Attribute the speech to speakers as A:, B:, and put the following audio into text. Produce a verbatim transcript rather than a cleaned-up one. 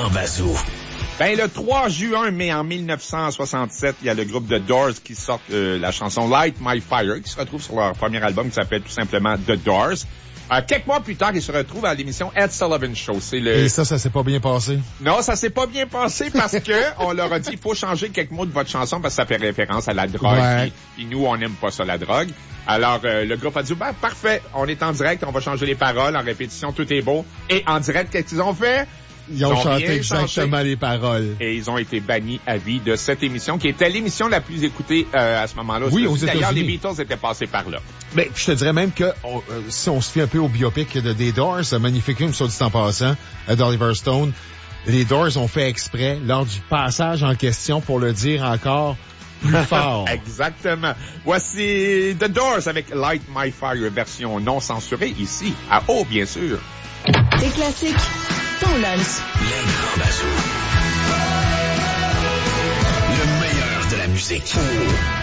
A: grand bazou.
B: Ben, le trois juin, mais en mille neuf cent soixante-sept, il y a le groupe The Doors qui sort euh, la chanson Light My Fire, qui se retrouve sur leur premier album qui s'appelle tout simplement The Doors. Euh, quelques mois plus tard, ils se retrouvent à l'émission Ed Sullivan Show. C'est le...
C: Et ça, ça s'est pas bien passé?
B: Non, ça s'est pas bien passé parce que on leur a dit, il faut changer quelques mots de votre chanson parce que ça fait référence à la drogue.
C: Ouais.
B: Puis, puis nous, on n'aime pas ça, la drogue. Alors, euh, le groupe a dit, ben, parfait, on est en direct, on va changer les paroles, en répétition, tout est beau. Et en direct, qu'est-ce qu'ils ont fait?
C: Ils ont, ils ont chanté
B: bien
C: exactement
B: chanté.
C: les paroles.
B: Et ils ont été bannis à vie de cette émission, qui était l'émission la plus écoutée euh, à ce moment-là.
C: Oui, aux États-Unis.
B: D'ailleurs, les Beatles étaient passés par là.
C: Mais je te dirais même que on, euh, si on se fie un peu au biopic de The Doors, un magnifique film, soit dit en passant, euh, d'Oliver Stone, les Doors ont fait exprès, lors du passage en question, pour le dire encore plus fort.
B: Exactement. Voici The Doors avec Light My Fire, version non censurée, ici, à eau, bien sûr.
D: Des classiques. Ton lunch.
A: Les grands bazous. Le meilleur de la musique.